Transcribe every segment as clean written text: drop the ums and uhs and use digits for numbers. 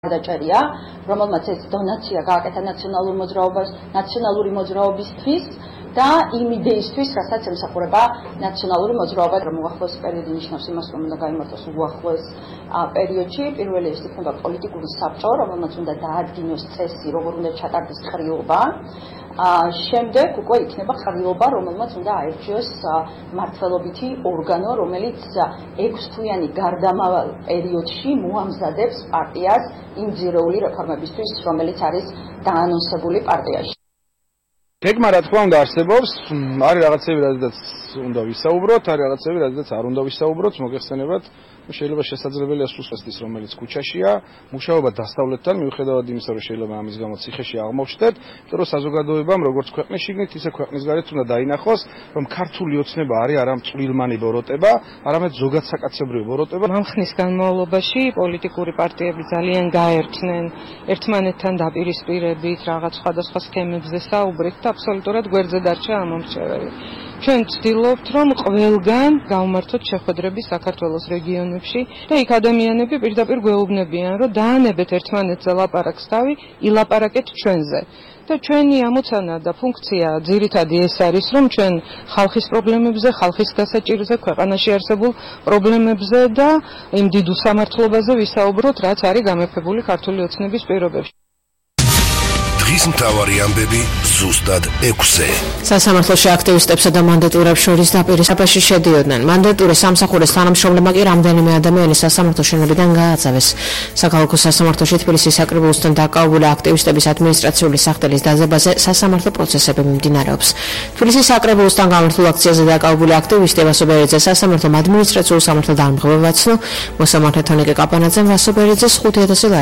დაჭერია, რომელმაც ეს დონაცია გააკეთა ნაციონალური მოძრაობისთვის და იმ იდეისთვის, რასაც ემსახურება ნაციონალური მოძრაობა, რომ უახლოესი პერიოდი ნიშნავს იმას, რომ უნდა გაიმართოს უახლოეს პერიოდში. პირველი ეს იქნება პოლიტიკური საბჭო, რომელმაც უნდა დაადგინოს წესი, როგორ უნდა ჩატარდეს ყრილობა. შემდეგ უკვე იქნება ყრილობა, რომელმაც უნდა აერჩიოს მმართველობითი ორგანო, რომელიც 6 თვიანი გარდამავალ პერიოდში მოამზადებს პარტიას იმ ძირეული რეფორმებისთვის, რომელიც არის დაანონსებული პარტიაში. გეგმა რა თქმა უნდა არსებობს, არის რაღაცები, რაზეც უნდა ვისაუბროთ, არის რაღაცები, რაზეც არ უნდა ვისაუბროთ, მოგეხსენებათ, შეიძლება შესაძლებელია სუსტის, რომელიც ქუჩაშია, მუშაობა დასავლეთთან, მიუხედავად იმისა, რომ შეიძლება ამის გამო ციხეში აღმოჩნდეთ, იმიტომ რომ საზოგადოებამ როგორც ქვეყნის შიგნით, ისე ქვეყნის გარეთ უნდა დაინახოს, რომ ქართული ოცნება არის არა მწვრილმანი ბოროტება, არამედ ზოგად საკაცებრივი ბოროტება. ამ ხნის განმავლობაში პოლიტიკური პარტიები ძალიან გაერთნენ, ერთმანეთთან დაპირისპირებით, რაღაც სხვადასხვა სქემებზე საუბრით და აბსოლუტურად გვერდზე დარჩა ამ მომრჩეველი. ჩვენ ვცდილობთ, რომ ყველგან გავმართოთ შეხვედრები საქართველოს რეგიონებში და იქ ადამიანები პირდაპირ გვეუბნებიან, რომ დაანებეთ ერთმანეთზე ლაპარაკს თავი, ილაპარაკეთ ჩვენზე. და ჩვენი ამოცანა და ფუნქცია ძირითადი ეს არის, რომ ჩვენ ხალხის პრობლემებზე, ხალხის გასაჭირზე, ქვეყანაში არსებულ პრობლემებზე და იმ დიდ უსამართლობაზე ვისაუბროთ, რაც არის გამეფებული ქართული ოცნების პირობებში. დღის მთავარი ამბები ზუსტად 6-ზე. სასამართლოში აქტივისტებსა და მანდატურებს შორის დაპირისპირებაში შედიოდნენ. მანდატურის სამსახურის თანამშრომლებმა კი რამდენიმე ადამიანი სასამართლო შენობიდან გააძევეს. საქალაქო სასამართლოში თბილისის საკრებულოსთან დაკავებული აქტივისტების ადმინისტრაციული სახდელის დაძაბაზე სასამართლო პროცესები მიმდინარეობს. თბილისის საკრებულოსთან გამართულ აქციაზე დაკავებული აქტივისტი ვასობერიძე სასამართლომ ადმინისტრაციულ სამართალ დამღებებად ცნო. მოსამართლე თონიკე კაპანაძემ ვასობერიძეს 5,000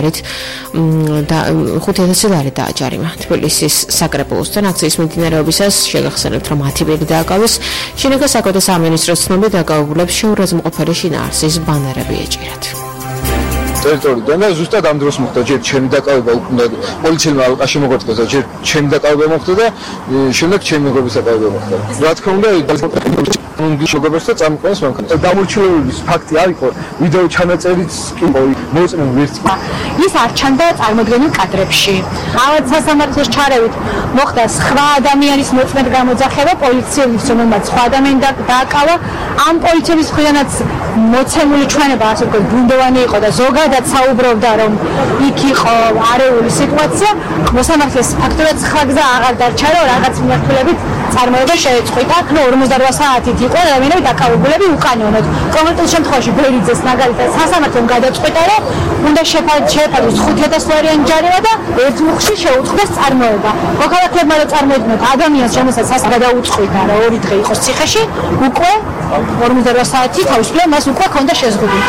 ლარით დააჯარიმა. თბილისის საკრებულოსთან აქციის მიმდინარეობისას შეგახსენებთ, რომ 10 ბედი დააკავეს. შინაგან საქმეთა სამინისტროს ცნობით დაკავებულებს შეურაცხმყოფელი შინაარსის ბანერები ეჭირათ. ტერიტორიიდან და ზუსტად ამ დროს მოხდა, ჯერ ჩემი დაკავება უკვე პოლიციელმა ალყაში მოგვეწყდა, ჯერ ჩემი დაკავება მოხდა და შემდეგ ჩემი მეგობრის დაკავება მოხდა. რა თქმა უნდა, მოგებებს და წამყვანს მანქანას. დამორჩილების ფაქტი არისო, ვიდეო ჩანაწერიც კი მოუწმენ ვერც. ის არ ჩანდა წარმოდგენილ კადრებში. ავად სასამართლოს ჩარევით მოხდა სხვა ადამიანის მოწმედ გამოძახება პოლიციელის, რომელმაც სხვა ადამიანი დააკავა. ამ პოლიციელის მხრიდანაც მოცემული ჩვენება ასე ვთქვათ, ბუნდოვანი იყო და ზოგადად საუბრობდა, რომ იქ იყო არეული სიტუაცია. მოსამართლეს ფაქტურად სხვა გზა აღარ დარჩა, რომ რაღაც მიმართულებით წარმოება შეეწყვიტა. 48 საათით იყო ადამიანები დაკავებულები უკანონოდ. კონკრეტულ შემთხვევაში ბერიძეს მაგალითად სასამართლომ გადაწყვიტა, რომ უნდა შეეფაროს 5,000 ლარიანი ჯარიმა და ერთ მუხში შეუწყდეს წარმოება. მოქალაქეებმა რომ წარმოედგინოთ ადამიანს, რომელსაც გადაუწყვიტა, რომ 2 დღე იყოს ციხეში, უკვე 48 საათი თავისუფლად მას უკვე ჰქონდა შეზღუდული.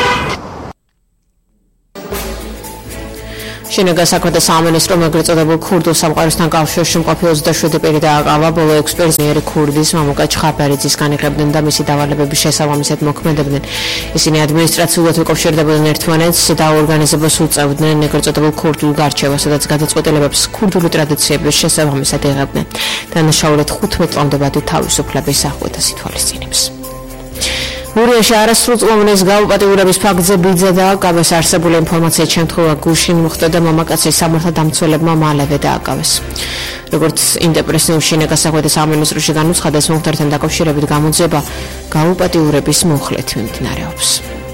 შინაგან საქმეთა სამინისტრომ ეგრეთ წოდებულ ქურდულ სამყაროსთან კავშირში მყოფი 27 პირი დააკავა. ბოლო 6 პირის ქურდის მამუკა ჩხაბერიძის განიხებდნენ და მისი დავალებების შესაბამისად მოქმედებდნენ. ისინი ადმინისტრაციულად უკავშირდებოდნენ ერთმანეთს და ორგანიზებას უწევდნენ ეგრეთ წოდებულ ქურდულ გარჩევას, სადაც გადაწყვეტილებებს ქურდული ტრადიციების შესაბამისად იღებდნენ. დანაშაულად 15 წლამდე თავისუფლების აღკვეთას ითვალისწინებს. გურიაში არასრულწლოვნის გაუპატიურების ფაქტზე ბიძა დააკავეს. არსებული ინფორმაციით შემთხვევა გუშინ მოხდა და მამაკაცის სამართალდამცველებმა მალევე დააკავეს. როგორც ინტერპრესიულ შინაგან საქმეთა სამინისტროში განუცხადეს, მომხდართან დაკავშირებით გამოძიება გაუპატიურების მოხლეთ მიმდინარეობს.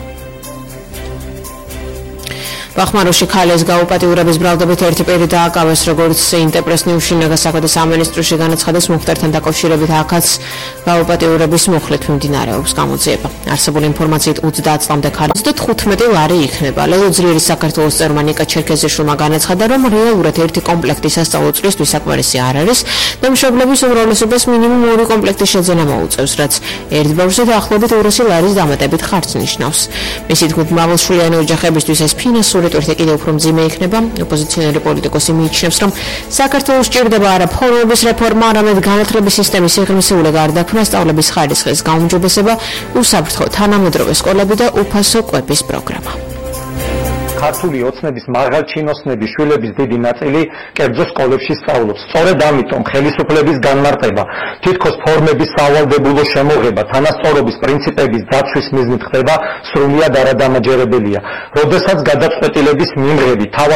ბახმაროში ქალის გაუპატიურების ბრალდებით ერთი პირი დააკავეს, როგორც ინტერპრესიულ შინაგან საქმეთა სამინისტროში განაცხადეს, მომხდართან დაკავშირებით აქაც გაუპატიურების მოხლეთ მიმდინარეობს გამოძიება. არსებული ინფორმაციით 30 წლამდე ქალის 15 ლარი იქნება. ლეოძრიერის საქართველოს წევრმა ნიკა ჩერქეზიშვილმა განაცხადა, რომ რეალურად ერთი კომპლექტი სასწავლო წლისთვის საკმარისი არ არის და მშობლების უმრავლესობას მინიმუმ 2 კომპლექტის შეძენა მოუწევს, რაც ერთ ბავშვზე დაახლოებით 200 ლარის დამატებით ხარჯს ნიშნავს. მისი თქმით, მრავალშვილიანი ოჯახებისთვის ეს ფინანსური ტვირთი კიდევ უფრო მძიმე იქნება. ოპოზიციონერი პოლიტიკოსი მიიჩნევს, რომ საქართველოს ჭირდება არა ფორმების რეფორმა, არამედ განათლების სისტემის სიღრმისეული გარდაქმნა, სწავლების ხარისხის გაუმჯობესება, უსაფრთხო თანამედროვე სკოლები და უფასო კვების პროგრამა. ქართული ოცნების მაღალჩინოსნების შვილების დიდი ნაწილი კერძო სკოლებში სწავლობს. სწორედ ამიტომ ხელისუფლების განმარტება, თითქოს ფორმების სავალდებულო შემოღება, თანასწორობის პრინციპების დაცვის მიზნით ხდება სრულიად არადამაჯერებელია. როდესაც გადაწყვეტილების მიმღები